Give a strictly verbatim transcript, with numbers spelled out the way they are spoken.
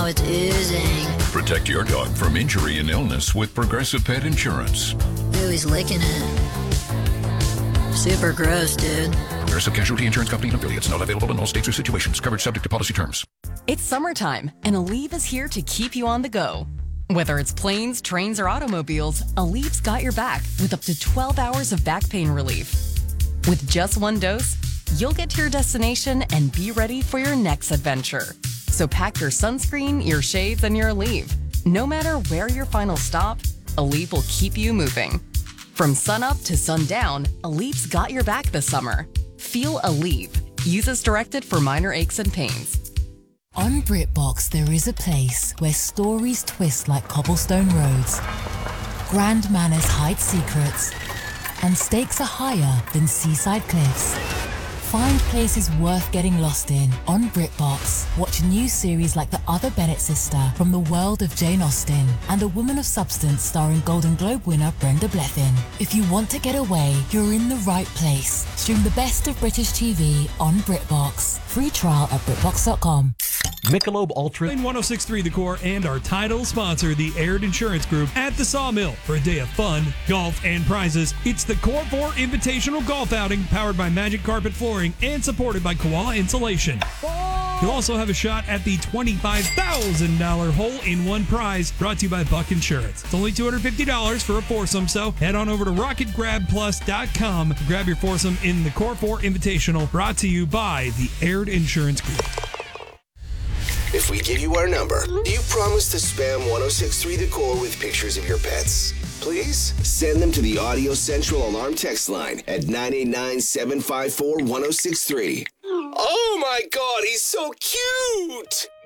it's oozing. Protect your dog from injury and illness with Progressive Pet Insurance. Ooh, he's licking it. Super gross, dude. Progressive Casualty Insurance Company and affiliates. Not available in all states or situations. Coverage subject to policy terms. It's summertime, and Aleve is here to keep you on the go. Whether it's planes, trains, or automobiles, Aleve's got your back with up to twelve hours of back pain relief. With just one dose, you'll get to your destination and be ready for your next adventure. So pack your sunscreen, your shades, and your Aleve. No matter where your final stop, Aleve will keep you moving. From sunup to sundown, Aleve's got your back this summer. Feel Aleve. Use as directed for minor aches and pains. On BritBox, there is a place where stories twist like cobblestone roads, grand manners hide secrets, and stakes are higher than seaside cliffs. Find places worth getting lost in on BritBox. Watch new series like The Other Bennett Sister from the world of Jane Austen and A Woman of Substance starring Golden Globe winner Brenda Blethyn. If you want to get away, you're in the right place. Stream the best of British T V on BritBox. Free trial at BritBox dot com. Michelob Ultra in one oh six point three The Core and our title sponsor, the Aird Insurance Group, at the Sawmill for a day of fun, golf, and prizes. It's the Core four Invitational Golf Outing powered by Magic Carpet Flooring and supported by Koala Insulation. You'll also have a shot at the twenty-five thousand dollars hole-in-one prize brought to you by Buck Insurance. It's only two hundred fifty dollars for a foursome, so head on over to rocket grab plus dot com to grab your foursome in the Core four Invitational brought to you by the Aird Insurance Group. If we give you our number, do you promise to spam one oh six point three The Core with pictures of your pets? Please send them to the Audio Central Alarm text line at nine eight nine, seven five four, one oh six three. Oh my God, he's so cute!